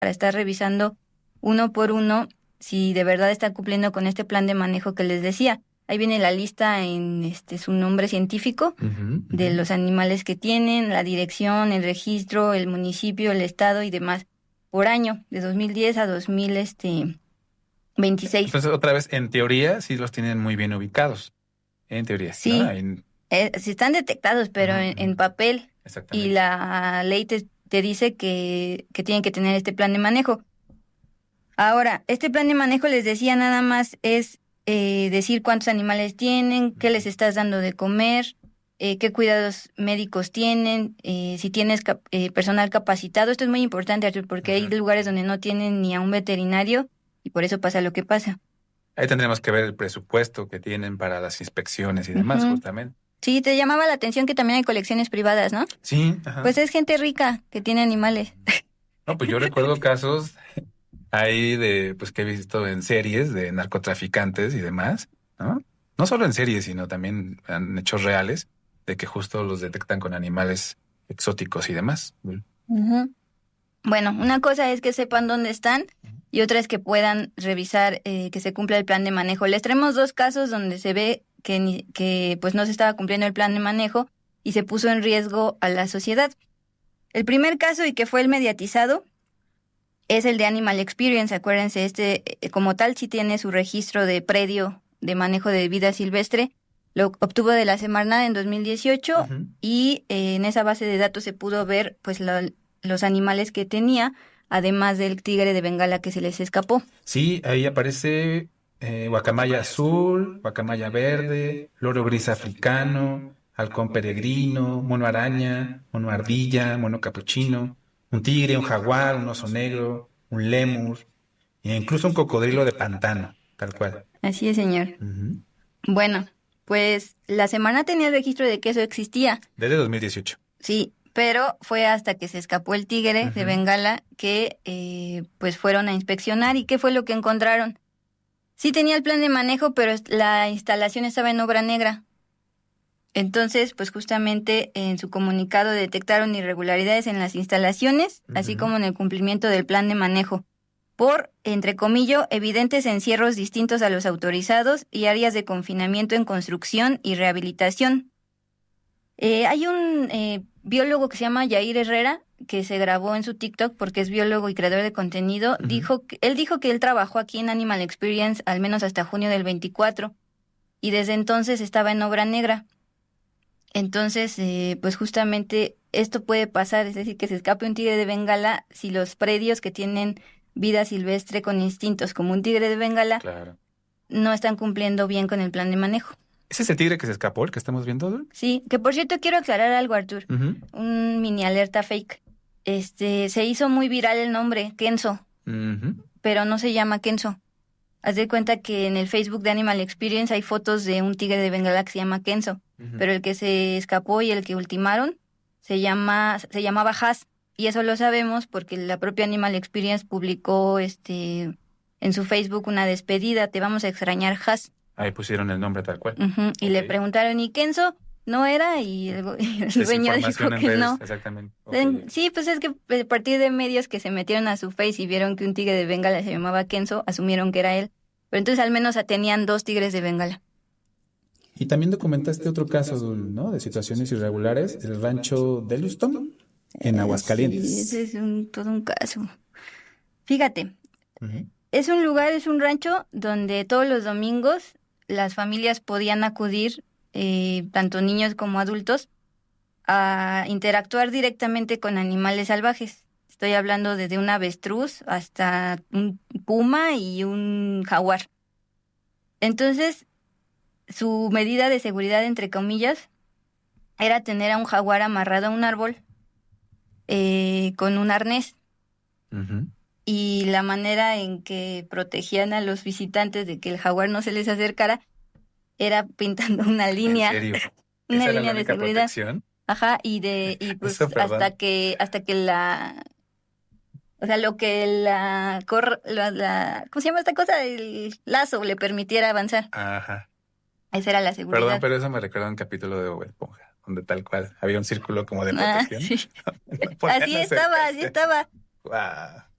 para estar revisando uno por uno si de verdad están cumpliendo con este plan de manejo que les decía. Ahí viene la lista en su nombre científico de los animales que tienen, la dirección, el registro, el municipio, el estado y demás por año, de 2010 a 2026. Entonces, otra vez, en teoría, sí los tienen muy bien ubicados. En teoría. Sí, ¿no? sí están detectados, pero en papel. Exactamente. Y la ley te dice que tienen que tener este plan de manejo. Ahora, este plan de manejo, les decía, nada más es decir cuántos animales tienen, qué les estás dando de comer, qué cuidados médicos tienen, si tienes personal capacitado. Esto es muy importante, Artur, porque hay lugares donde no tienen ni a un veterinario y por eso pasa lo que pasa. Ahí tendremos que ver el presupuesto que tienen para las inspecciones y demás, justamente. Sí, te llamaba la atención que también hay colecciones privadas, ¿no? Sí. Pues es gente rica que tiene animales. No, pues yo recuerdo casos ahí pues que he visto en series de narcotraficantes y demás, ¿no? No solo en series, sino también en hechos reales, de que justo los detectan con animales exóticos y demás. Bueno, una cosa es que sepan dónde están y otra es que puedan revisar que se cumpla el plan de manejo. Les traemos 2 casos donde se ve que pues no se estaba cumpliendo el plan de manejo y se puso en riesgo a la sociedad. El primer caso, y que fue el mediatizado, es el de Animal Experience. Acuérdense, como tal sí tiene su registro de predio de manejo de vida silvestre. Lo obtuvo de la Semarnat en 2018 y en esa base de datos se pudo ver pues los animales que tenía, además del tigre de Bengala que se les escapó. Sí, ahí aparece guacamaya azul, guacamaya verde, loro gris africano, halcón peregrino, mono araña, mono ardilla, mono capuchino, un tigre, un jaguar, un oso negro, un lémur e incluso un cocodrilo de pantano, tal cual. Así es, señor. Bueno, pues la Semarnat tenía el registro de que eso existía. Desde 2018. Sí, pero fue hasta que se escapó el tigre de Bengala que pues fueron a inspeccionar. ¿Y qué fue lo que encontraron? Sí tenía el plan de manejo, pero la instalación estaba en obra negra. Entonces, pues justamente en su comunicado detectaron irregularidades en las instalaciones, así como en el cumplimiento del plan de manejo, por, entre comillas, evidentes encierros distintos a los autorizados y áreas de confinamiento en construcción y rehabilitación. Hay un biólogo que se llama Yair Herrera, que se grabó en su TikTok porque es biólogo y creador de contenido. Él dijo que él trabajó aquí en Animal Experience al menos hasta junio del 24 y desde entonces estaba en obra negra. Entonces, pues justamente esto puede pasar, es decir, que se escape un tigre de Bengala si los predios que tienen vida silvestre con instintos como un tigre de Bengala no están cumpliendo bien con el plan de manejo. ¿Ese es el tigre que se escapó, el que estamos viendo? Sí, que por cierto quiero aclarar algo, Artur. Un mini alerta fake. Se hizo muy viral el nombre, Kenzo, pero no se llama Kenzo. Haz de cuenta que en el Facebook de Animal Experience hay fotos de un tigre de Bengala que se llama Kenzo, pero el que se escapó y el que ultimaron se llamaba Haas, y eso lo sabemos porque la propia Animal Experience publicó en su Facebook una despedida: te vamos a extrañar, Haas. Ahí pusieron el nombre tal cual. Y le preguntaron, ¿y Kenzo? No era, y el dueño dijo que redes, no. Exactamente. Sí, pues es que a partir de medios que se metieron a su Face y vieron que un tigre de Bengala se llamaba Kenzo, asumieron que era él. Pero entonces al menos tenían 2 tigres de Bengala. Y también documentaste otro caso, ¿no?, de situaciones irregulares, el rancho de Luston, en Aguascalientes. Sí, ese es todo un caso. Fíjate, es un rancho donde todos los domingos las familias podían acudir, tanto niños como adultos, a interactuar directamente con animales salvajes. Estoy hablando desde un avestruz hasta un puma y un jaguar. Entonces, su medida de seguridad, entre comillas, era tener a un jaguar amarrado a un árbol con un arnés. Y la manera en que protegían a los visitantes de que el jaguar no se les acercara era pintando una línea. ¿En serio? Una ¿Esa línea era la de única seguridad. protección? Ajá, y pues Eso, hasta que o sea, lo que ¿cómo se llama esta cosa? El lazo le permitiera avanzar. Ajá. Esa era la seguridad. Perdón, pero eso me recuerda a un capítulo de Bob Esponja, donde tal cual había un círculo como de protección. Sí. Así estaba. Wow.